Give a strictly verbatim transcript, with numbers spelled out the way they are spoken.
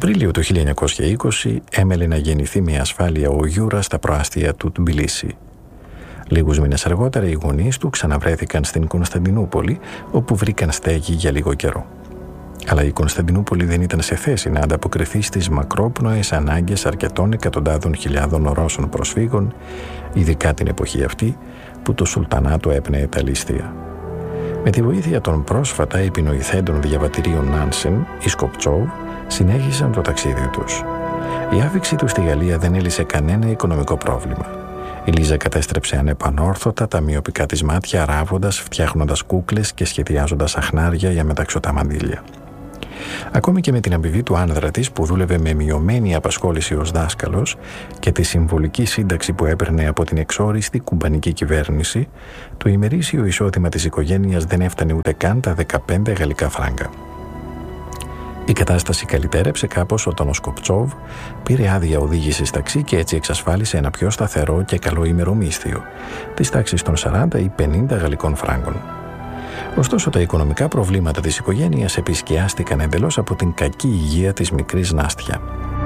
Απρίλιο του χίλια εννιακόσια είκοσι έμελε να γεννηθεί με ασφάλεια ο Γιούρα στα προάστια του Τμπιλίσι. Λίγους μήνες αργότερα οι γονείς του ξαναβρέθηκαν στην Κωνσταντινούπολη, όπου βρήκαν στέγη για λίγο καιρό. Αλλά η Κωνσταντινούπολη δεν ήταν σε θέση να ανταποκριθεί στις μακρόπνοες ανάγκες αρκετών εκατοντάδων χιλιάδων Ρώσων προσφύγων, ειδικά την εποχή αυτή που το Σουλτανάτο έπνεε τα ληστεία. Με τη βοήθεια των πρόσφατα επινοηθέντων διαβατηρίων Νάνσεν, οι Σκοπτσόβ συνέχισαν το ταξίδι τους. Η άφιξη του στη Γαλλία δεν έλυσε κανένα οικονομικό πρόβλημα. Η Λίζα κατέστρεψε ανεπανόρθωτα τα μυοπικά της μάτια, ράβοντας, φτιάχνοντας κούκλες και σχεδιάζοντας αχνάρια για μεταξωτά μαντήλια. Ακόμη και με την αμοιβή του άνδρα της, που δούλευε με μειωμένη απασχόληση ως δάσκαλος, και τη συμβολική σύνταξη που έπαιρνε από την εξόριστη κουμπανική κυβέρνηση, το ημερήσιο εισόδημα της οικογένειας δεν έφτανε ούτε καν τα δεκαπέντε γαλλικά φράγκα. Η κατάσταση καλυτέρεψε κάπως όταν ο Σκοπτσόβ πήρε άδεια οδήγησης ταξί και έτσι εξασφάλισε ένα πιο σταθερό και καλό ημερομίσθιο, της τάξης των σαράντα ή πενήντα γαλλικών φράγκων. Ωστόσο, τα οικονομικά προβλήματα της οικογένειας επισκιάστηκαν εντελώς από την κακή υγεία της μικρής Νάστια.